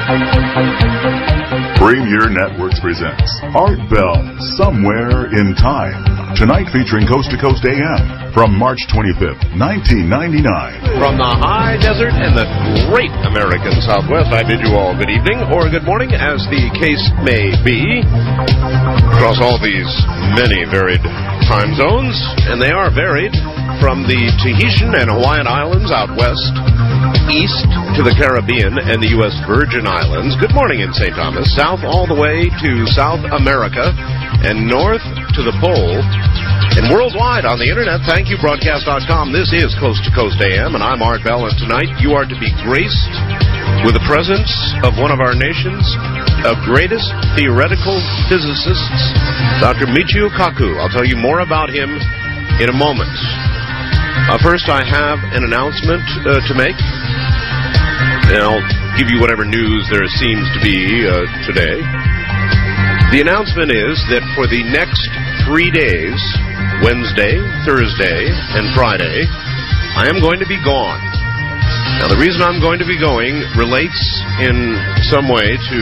Premier Networks presents Art Bell, Somewhere in Time. Tonight featuring Coast to Coast AM from March 25th, 1999. From the high desert and the great American Southwest, I bid you all good evening or good morning, as the case may be, across all these many varied time zones, and they are varied from the Tahitian and Hawaiian Islands out west, east to the Caribbean and the U.S. Virgin Islands. Good morning in St. Thomas, south all the way to South America, and north to the pole, and worldwide on the internet. Thank you, broadcast.com. This is Coast to Coast AM, and I'm Art Bell, and tonight you are to be graced with the presence of one of our nation's greatest theoretical physicists, Dr. Michio Kaku. I'll tell you more about him in a moment. First, I have an announcement to make, and I'll give you whatever news there seems to be today. The announcement is that for the next 3 days, Wednesday, Thursday, and Friday, I am going to be gone. Now, the reason I'm going to be going relates in some way to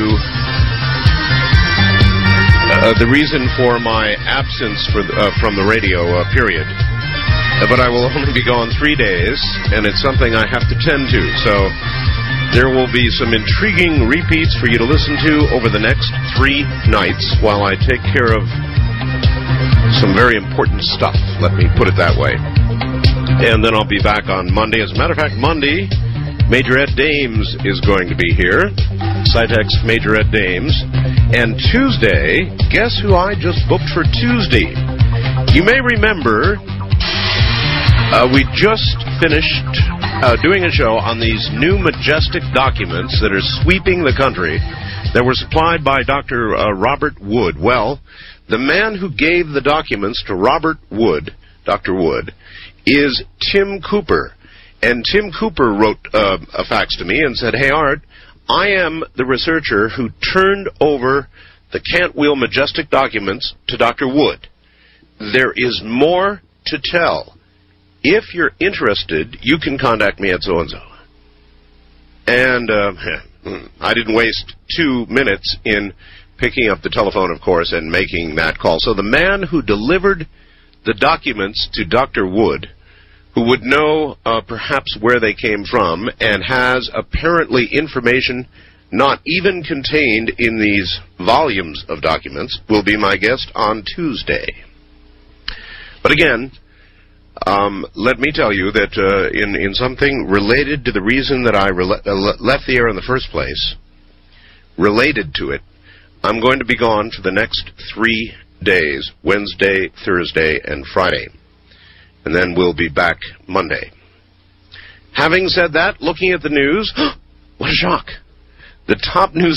the reason for my absence from the radio period. But I will only be gone 3 days, and it's something I have to tend to. So there will be some intriguing repeats for you to listen to over the next 3 nights while I take care of some very important stuff, let me put it that way. And then I'll be back on Monday. As a matter of fact, Monday, Major Ed Dames is going to be here, Cytex Major Ed Dames. And Tuesday, guess who I just booked for Tuesday? You may remember we just finished doing a show on these new majestic documents that are sweeping the country that were supplied by Dr. Robert Wood. Well, the man who gave the documents to Robert Wood, Dr. Wood, is Tim Cooper. And Tim Cooper wrote a fax to me and said, "Hey, Art, I am the researcher who turned over the Cantwheel majestic documents to Dr. Wood. There is more to tell. If you're interested, you can contact me at so-and-so." And I didn't waste 2 minutes in picking up the telephone, of course, and making that call. So the man who delivered the documents to Dr. Wood, who would know perhaps where they came from, and has apparently information not even contained in these volumes of documents, will be my guest on Tuesday. But again, let me tell you that in something related to the reason that I left the air in the first place, related to it, I'm going to be gone for the next 3 days, Wednesday, Thursday, and Friday. And then we'll be back Monday. Having said that, looking at the news, what a shock. The top news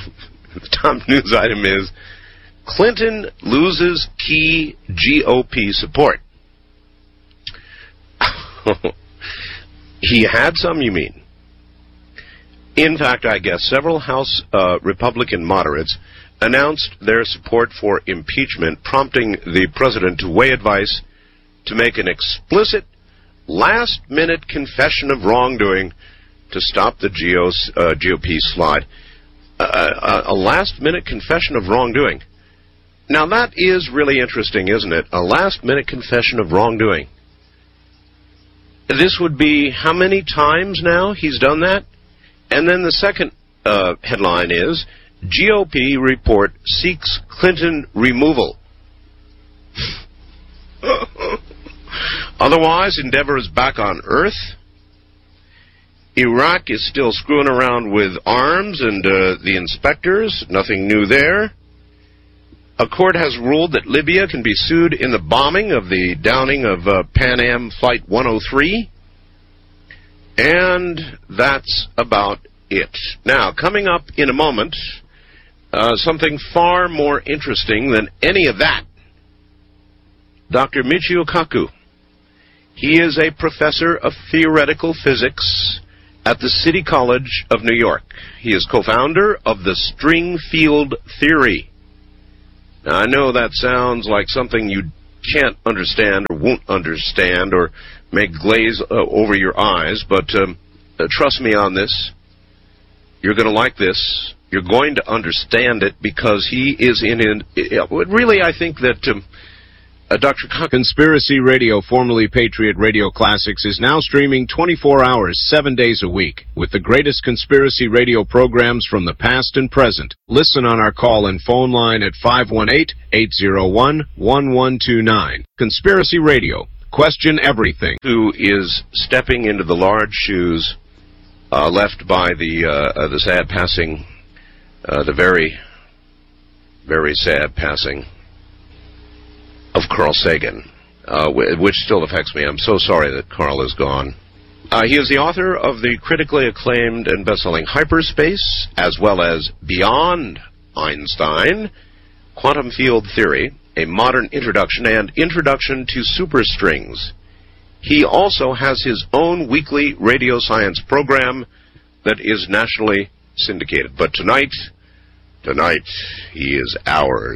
item is Clinton loses key GOP support. He had some, you mean? In fact, I guess several House Republican moderates announced their support for impeachment, prompting the president to weigh advice to make an explicit, last-minute confession of wrongdoing to stop the GOP slide. A last-minute confession of wrongdoing. Now, that is really interesting, isn't it? A last-minute confession of wrongdoing. This would be how many times now he's done that? And then the second headline is, GOP report seeks Clinton removal. Otherwise, Endeavor is back on Earth. Iraq is still screwing around with arms and the inspectors. Nothing new there. A court has ruled that Libya can be sued in the bombing of the downing of Pan Am Flight 103. And that's about it. Now, coming up in a moment, something far more interesting than any of that. Dr. Michio Kaku. He is a professor of theoretical physics at the City College of New York. He is co-founder of the string field theory. Now, I know that sounds like something you can't understand or won't understand or may glaze over your eyes, but trust me on this. You're going to like this. You're going to understand it because he is really, I think that Dr. Conspiracy Radio, formerly Patriot Radio Classics, is now streaming 24 hours, 7 days a week, with the greatest conspiracy radio programs from the past and present. Listen on our call and phone line at 518-801-1129. Conspiracy Radio. Question everything. Who is stepping into the large shoes left by the sad passing, the very, very sad passing of Carl Sagan, which still affects me. I'm so sorry that Carl is gone. He is the author of the critically acclaimed and best-selling Hyperspace, as well as Beyond Einstein, Quantum Field Theory, A Modern Introduction, and Introduction to Superstrings. He also has his own weekly radio science program that is nationally syndicated. But tonight, he is ours.